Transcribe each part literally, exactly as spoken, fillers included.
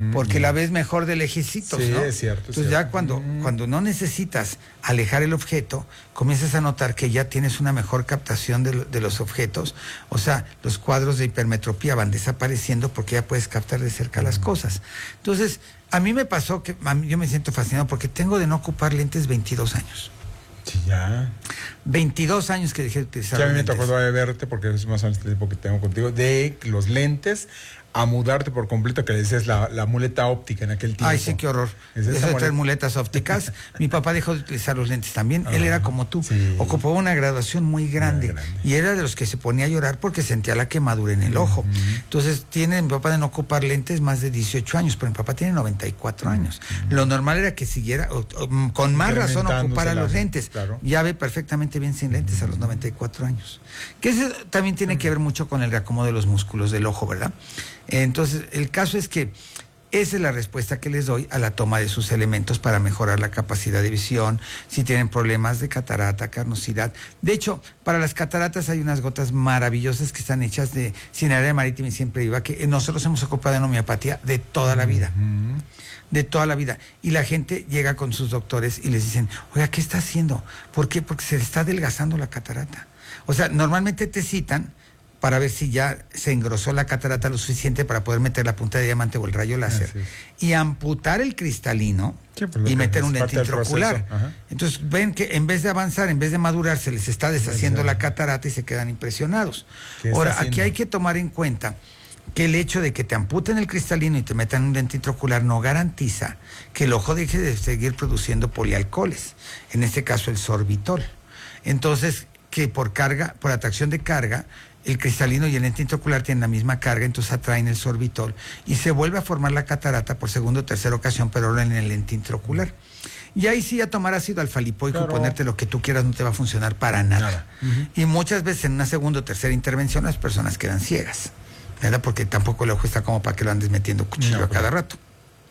porque la ves mejor de lejecitos, sí, ¿no? es cierto. Entonces es ya cierto. cuando, mm. cuando no necesitas alejar el objeto, comienzas a notar que ya tienes una mejor captación de, de los objetos, o sea, los cuadros de hipermetropía van desapareciendo porque ya puedes captar de cerca mm. las cosas. Entonces, a mí me pasó que a mí, yo me siento fascinado porque tengo de no ocupar lentes veintidós años. Sí, ya. veintidós años que dejé de utilizar sí, los a mí lentes. me tocó de verte, porque es más o menos el tiempo que tengo contigo, de los lentes a mudarte por completo, que le decías la, la muleta óptica en aquel tiempo. Ay, sí, qué horror. ¿Es Eso esa de muleta? traer muletas ópticas. Mi papá dejó de utilizar los lentes también. Ah, él era como tú. Sí. Ocupaba una graduación muy grande, Muy grande. Y era de los que se ponía a llorar porque sentía la quemadura en el uh-huh. ojo. Entonces, tiene mi papá de no ocupar lentes más de dieciocho años, pero mi papá tiene noventa y cuatro años. Uh-huh. Lo normal era que siguiera, o, o, con más razón, ocupara los lentes. Claro. Ya ve perfectamente bien sin lentes uh-huh. a los noventa y cuatro años. Que eso también tiene uh-huh. que ver mucho con el reacomodo de los músculos del ojo, ¿verdad? Entonces, el caso es que esa es la respuesta que les doy a la toma de sus elementos para mejorar la capacidad de visión, si tienen problemas de catarata, carnosidad. De hecho, para las cataratas hay unas gotas maravillosas que están hechas de Cineralea Marítima y Siempre Viva, que nosotros hemos ocupado en homeopatía de toda la vida. Uh-huh. De toda la vida. Y la gente llega con sus doctores y les dicen, oiga, ¿qué está haciendo? ¿Por qué? Porque se le está adelgazando la catarata. O sea, normalmente te citan para ver si ya se engrosó la catarata lo suficiente para poder meter la punta de diamante o el rayo láser y amputar el cristalino sí, pues y meter un lente intraocular. Entonces ven que en vez de avanzar, en vez de madurar, se les está deshaciendo la catarata y se quedan impresionados. Ahora, aquí hay que tomar en cuenta que el hecho de que te amputen el cristalino y te metan un lente intraocular no garantiza que el ojo deje de seguir produciendo polialcoholes, en este caso el sorbitol. Entonces, que por carga, por atracción de carga, el cristalino y el lente intraocular tienen la misma carga, entonces atraen el sorbitol y se vuelve a formar la catarata por segunda o tercera ocasión, pero ahora en el lente intraocular. Y ahí sí a tomar ácido alfa-lipoico claro. y ponerte lo que tú quieras no te va a funcionar para nada. nada. Uh-huh. Y muchas veces en una segunda o tercera intervención las personas quedan ciegas, ¿verdad? Porque tampoco el ojo está como para que lo andes metiendo cuchillo no, a cada rato.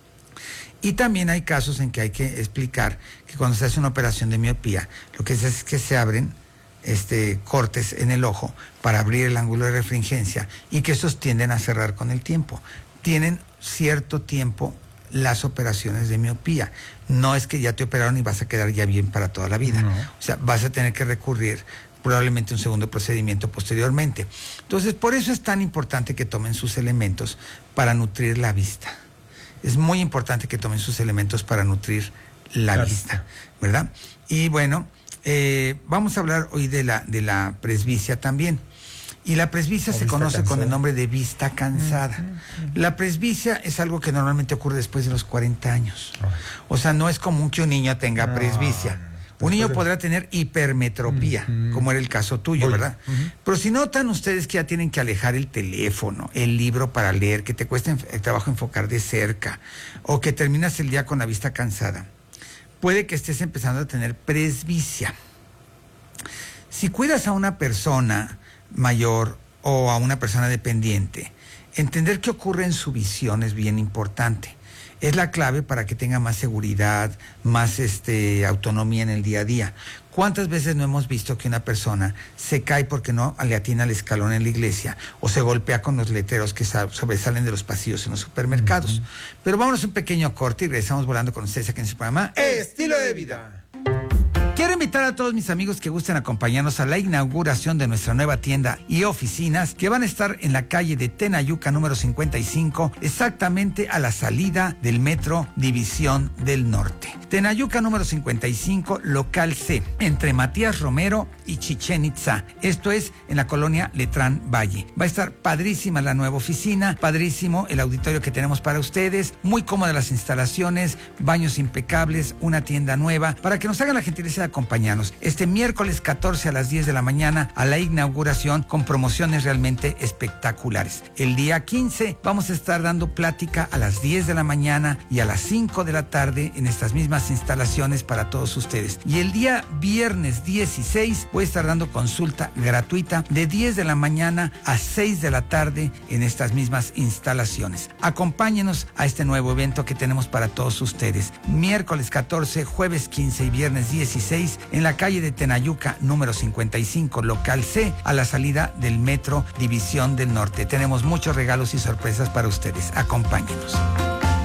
Y también hay casos en que hay que explicar que cuando se hace una operación de miopía, lo que se hace es que se abren Este, cortes en el ojo para abrir el ángulo de refringencia y que estos tienden a cerrar con el tiempo. Tienen cierto tiempo las operaciones de miopía. No es que ya te operaron y vas a quedar ya bien para toda la vida. No. O sea, vas a tener que recurrir probablemente a un segundo procedimiento posteriormente. Entonces, por eso es tan importante que tomen sus elementos para nutrir la vista. Es muy importante que tomen sus elementos para nutrir la claro. vista, ¿verdad? Y bueno, Eh, vamos a hablar hoy de la, de la presbicia también. Y la presbicia se conoce cansada. con el nombre de vista cansada. Uh-huh. La presbicia es algo que normalmente ocurre después de los cuarenta años. Uh-huh. O sea, no es común que un niño tenga no, presbicia. Un niño de... podrá tener hipermetropía, uh-huh. como era el caso tuyo, Oye. ¿verdad? Uh-huh. Pero si notan ustedes que ya tienen que alejar el teléfono, el libro para leer, que te cuesta el trabajo enfocar de cerca, o que terminas el día con la vista cansada, puede que estés empezando a tener presbicia. Si cuidas a una persona mayor o a una persona dependiente, entender qué ocurre en su visión es bien importante. Es la clave para que tenga más seguridad, más este, autonomía en el día a día. ¿Cuántas veces no hemos visto que una persona se cae porque no le atina el escalón en la iglesia o se golpea con los letreros que sobresalen de los pasillos en los supermercados? Uh-huh. Pero vámonos a un pequeño corte y regresamos volando con ustedes aquí en su programa Estilo de Vida. Quiero invitar a todos mis amigos que gusten acompañarnos a la inauguración de nuestra nueva tienda y oficinas que van a estar en la calle de Tenayuca número cincuenta y cinco, exactamente a la salida del Metro División del Norte. Tenayuca número cincuenta y cinco, local C, entre Matías Romero y Chichén Itzá. Esto es en la colonia Letrán Valle. Va a estar padrísima la nueva oficina, padrísimo el auditorio que tenemos para ustedes, muy cómodas las instalaciones, baños impecables, una tienda nueva, para que nos hagan la gentileza de acompañarnos este miércoles catorce a las diez de la mañana a la inauguración con promociones realmente espectaculares. El día quince vamos a estar dando plática a las diez de la mañana y a las cinco de la tarde en estas mismas instalaciones para todos ustedes. Y el día viernes dieciséis voy a estar dando consulta gratuita de diez de la mañana a seis de la tarde en estas mismas instalaciones. Acompáñenos a este nuevo evento que tenemos para todos ustedes. Miércoles catorce, jueves quince y viernes dieciséis en la calle de Tenayuca número cincuenta y cinco, local C, a la salida del Metro División del Norte. Tenemos muchos regalos y sorpresas para ustedes. Acompáñenos.